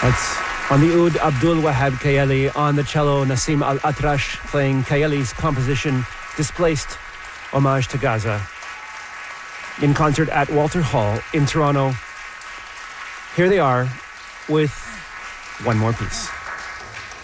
That's on the oud, Abdul Wahab Kayali. On the cello, Nasim Al-Atrash playing Kayali's composition, Displaced, Homage to Gaza. In concert at Walter Hall in Toronto. Here they are with one more piece.